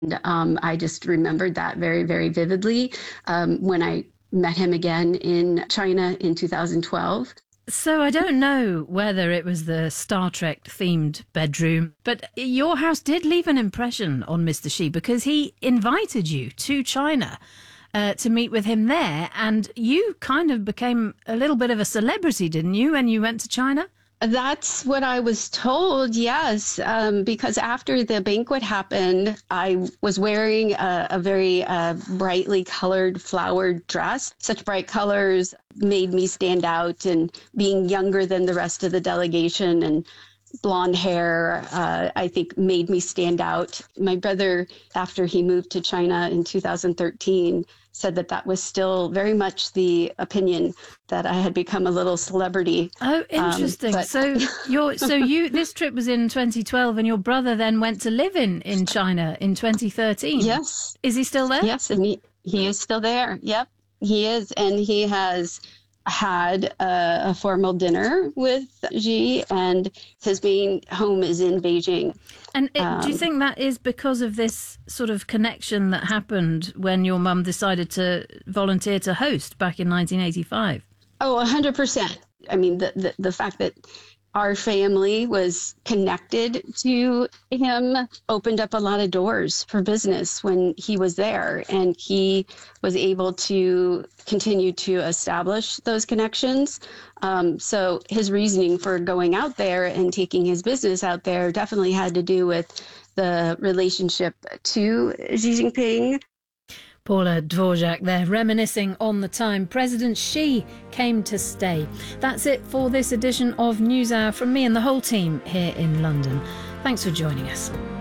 I just remembered that very, very vividly when I met him again in China in 2012. So I don't know whether it was the Star Trek themed bedroom, but your house did leave an impression on Mr. Xi because he invited you to China to meet with him there, and you kind of became a little bit of a celebrity, didn't you, when you went to China? That's what I was told, yes, because after the banquet happened, I was wearing a very brightly colored flowered dress. Such bright colors made me stand out, and being younger than the rest of the delegation and blonde hair, I think made me stand out. My brother, after he moved to China in 2013, said that that was still very much the opinion that I had become a little celebrity. Oh, interesting. This trip was in 2012, and your brother then went to live in China in 2013. Yes. Is he still there? Yes, and he is still there. Yep, he is, and he has had a formal dinner with Xi, and his main home is in Beijing. And do you think that is because of this sort of connection that happened when your mum decided to volunteer to host back in 1985? Oh, 100%. I mean, the fact that our family was connected to him opened up a lot of doors for business when he was there, and he was able to continue to establish those connections. So his reasoning for going out there and taking his business out there definitely had to do with the relationship to Xi Jinping. Paula Dvorak there, reminiscing on the time President Xi came to stay. That's it for this edition of NewsHour from me and the whole team here in London. Thanks for joining us.